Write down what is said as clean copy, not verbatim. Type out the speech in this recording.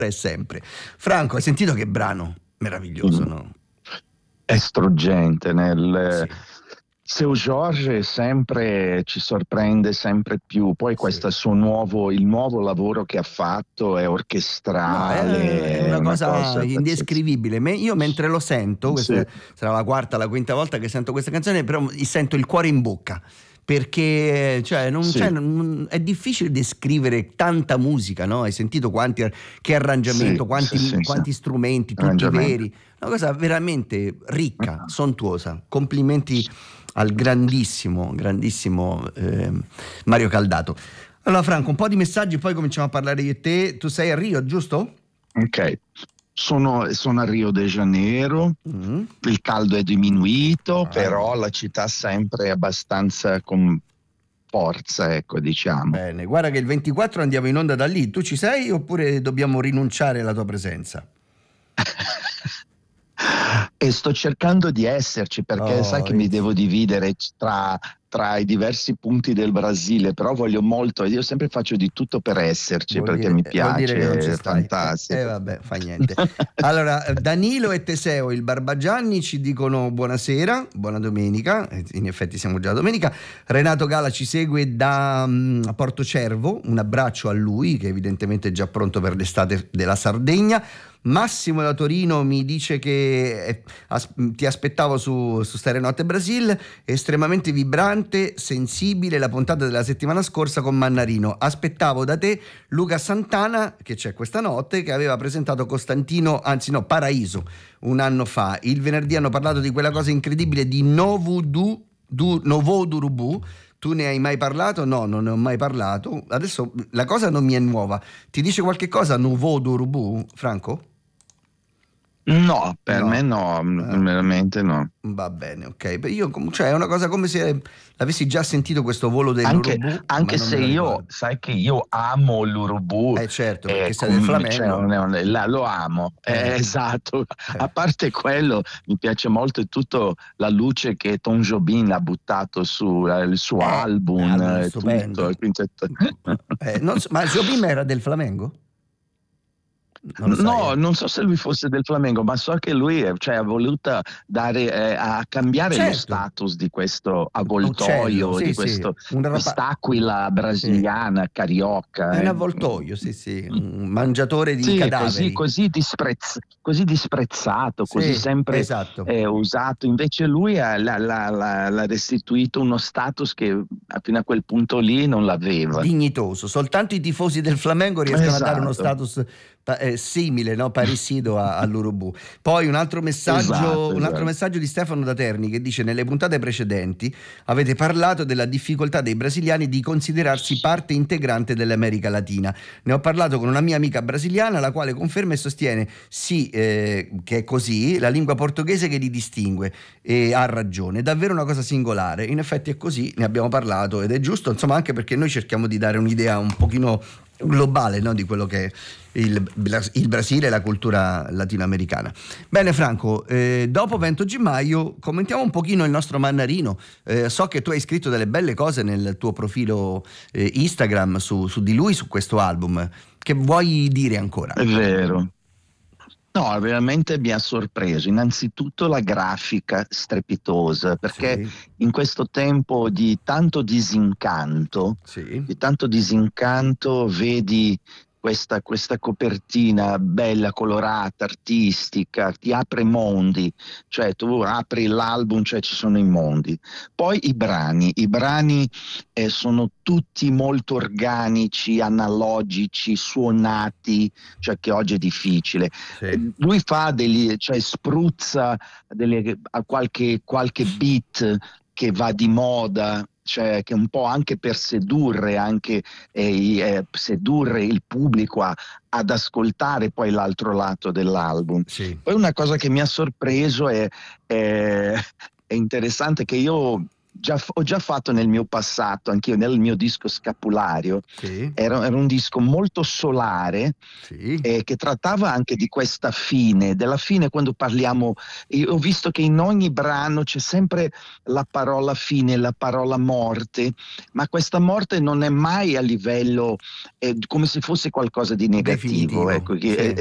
e sempre. Franco, hai sentito che brano meraviglioso, no? È struggente Sì. Seu Jorge sempre ci sorprende sempre più, poi Sì. il nuovo lavoro che ha fatto è No, orchestrale, è è una una cosa cosa pazzesca. indescrivibile. Io mentre lo sento, Sì, questa sarà la quarta, la quinta volta che sento questa canzone, però sento il cuore in bocca. Perché sì, è difficile descrivere tanta musica, no? Hai sentito che arrangiamento, sì, sì, sì, sì. quanti strumenti, tutti Arrangiamento. veri, una cosa veramente ricca, sontuosa. Complimenti al grandissimo, grandissimo Mario Caldato. Allora Franco, un po' di messaggi, poi cominciamo a parlare io e te. Tu sei a Rio, giusto? Ok, sono a Rio de Janeiro, Mm. il caldo è diminuito, No. però la città sempre abbastanza con forza, ecco, diciamo. Bene, guarda che il 24 andiamo in onda da lì. Tu ci sei oppure dobbiamo rinunciare alla tua presenza? E sto cercando di esserci perché sai Oh, che mi vedi. devo dividere tra i diversi punti del Brasile, però voglio molto, io sempre faccio di tutto per esserci perché mi Vuol dire che non ci piace, è stai. fantastico. Vabbè, fa niente. Allora, Danilo e Teseo, il Barbagianni, ci dicono buonasera, buona domenica. In effetti siamo già a domenica. Renato Gala ci segue da Portocervo. Un abbraccio a lui, che evidentemente è già pronto per l'estate della Sardegna. Massimo da Torino mi dice che ti aspettavo su Stare Notte Brasil, estremamente vibrante, sensibile la puntata della settimana scorsa con Mannarino. Aspettavo da te Luca Santana, che c'è questa notte, che aveva presentato Paraíso un anno fa. Il venerdì hanno parlato di quella cosa incredibile di Novo Durubu. Tu ne hai mai parlato? No, non ne ho mai parlato. Adesso la cosa non mi è nuova. Ti dice qualche cosa Novo Durubu, Franco? No, per me No. no, Ah. veramente no. Va bene, ok. Beh, cioè, è una cosa come se l'avessi già sentito questo volo Anche, dell'Urubu, ma anche non me se lo io, ricordo. sai che io amo l'Urubu, Certo, perché sei del cioè, Flamengo. lo amo, Eh, esatto. eh. A parte quello, mi piace molto tutta la luce che Tom Jobim ha buttato sul suo album, Album tutto. stupendo. Quindi Non so, ma Jobim era del Flamengo? Non lo sai, No, non so se lui fosse del Flamengo, ma so che lui cioè, ha voluto a cambiare lo Certo, status di questo uccello, avvoltoio, sì, di sì, quest'aquila sì. brasiliana, È carioca. un avvoltoio, sì, sì, un mangiatore di Sì, è così, cadaveri. così disprezzato, così Sì, sempre esatto. usato. Invece lui l'ha restituito uno status che fino a quel punto lì non l'aveva. Dignitoso. Soltanto i tifosi del Flamengo riescono a dare uno Esatto, status simile, no? Parecido all'Urubu. Poi esatto, un altro esatto. messaggio di Stefano da Terni che dice: nelle puntate precedenti avete parlato della difficoltà dei brasiliani di considerarsi parte integrante dell'America Latina. Ne ho parlato con una mia amica brasiliana, la quale conferma e sostiene sì, che è così, la lingua portoghese che li distingue, e ha ragione, è davvero una cosa singolare. In effetti è così, ne abbiamo parlato ed è giusto, insomma, anche perché noi cerchiamo di dare un'idea un pochino globale, no, di quello che è il Brasile e la cultura latinoamericana. Bene Franco, dopo Vento Gimaio commentiamo un pochino il nostro Mannarino. So che tu hai scritto delle belle cose nel tuo profilo Instagram su di lui, su questo album. Che vuoi dire ancora? È vero. No, veramente mi ha sorpreso. Innanzitutto la grafica strepitosa, perché Sì, in questo tempo sì, di tanto disincanto, vedi questa copertina bella, colorata, artistica, ti apre mondi, cioè tu apri l'album, cioè ci sono i mondi. Poi i brani sono tutti molto organici, analogici, suonati, cioè che oggi è difficile. sì. Lui fa cioè spruzza qualche beat che va di moda, cioè che un po' anche per sedurre il pubblico ad ascoltare poi l'altro lato dell'album. Sì. Poi una cosa che mi ha sorpreso è interessante che io ho già fatto nel mio passato, anch'io nel mio disco Scapulario, Sì, era un disco molto solare, sì, che trattava anche di questa fine, della fine quando parliamo. Io ho visto che in ogni brano c'è sempre la parola fine, la parola morte, ma questa morte non è mai a livello come se fosse qualcosa di negativo, definitivo, ecco, sì.